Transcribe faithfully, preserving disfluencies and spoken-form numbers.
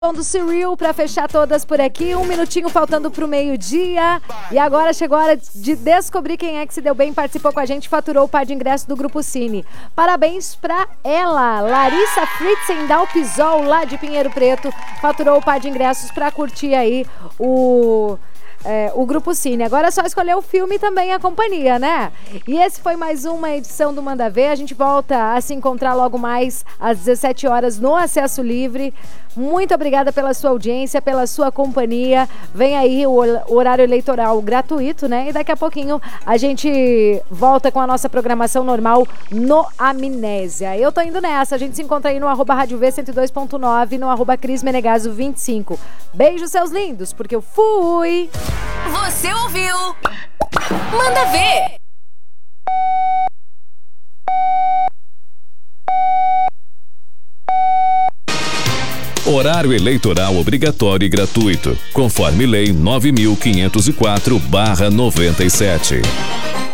Do Cyril para fechar todas por aqui, um minutinho faltando pro meio-dia. E agora chegou a hora de descobrir quem é que se deu bem, participou com a gente, faturou o par de ingressos do Grupo Cine. Parabéns pra ela, Larissa Fritzen Dalpisol, lá de Pinheiro Preto, faturou o par de ingressos para curtir aí o... É, o Grupo Cine. Agora é só escolher o filme e também a companhia, né? E esse foi mais uma edição do Manda Ver. A gente volta a se encontrar logo mais às dezessete horas no Acesso Livre. Muito obrigada pela sua audiência, pela sua companhia. Vem aí o horário eleitoral gratuito, né? E daqui a pouquinho a gente volta com a nossa programação normal no Amnésia. Eu tô indo nessa. A gente se encontra aí no arroba Rádio V cento e dois ponto nove, no arroba Cris Menegaso vinte e cinco. Beijos, seus lindos, porque eu fui! Você ouviu? Manda Ver! Horário eleitoral obrigatório e gratuito, conforme Lei nove mil quinhentos e quatro barra noventa e sete.